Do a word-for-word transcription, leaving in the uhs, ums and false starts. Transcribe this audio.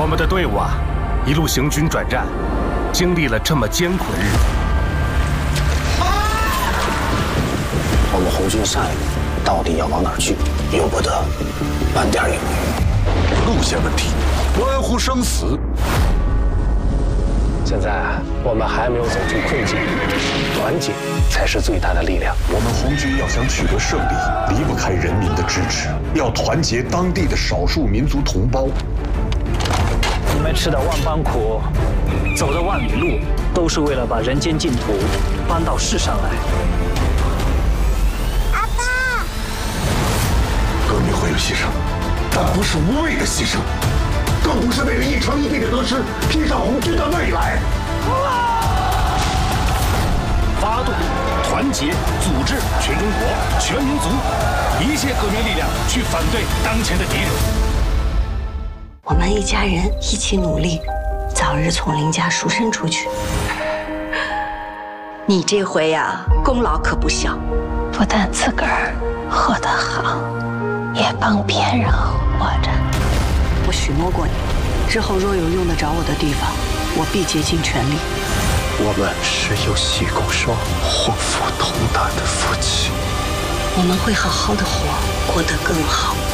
我们的队伍啊，一路行军转战，经历了这么艰苦的日子。 我们红军下一步到底要往哪儿去？由不得半点犹豫。 路线问题，关乎生死。 现在我们还没有走出困境，团结才是最大的力量。 我们红军要想取得胜利，离不开人民的支持，要团结当地的少数民族同胞。 你们吃的万般苦，走的万里路，都是为了把人间净土搬到世上来。 阿爸， 革命会有牺牲，但不是无谓的牺牲，更不是为了一城一地的得失拼上红军的未来。 发动、团结、组织全中国、全民族一切革命力量，去反对当前的敌人。 我们一家人一起努力，早日从林家赎身出去。你这回呀，功劳可不小， 不但自个儿活得好，也帮别人活着。 我许诺过你，之后若有用得着我的地方，我必竭尽全力。 我们是有喜共双、祸福同担的夫妻。 我们会好好的活，活得更好。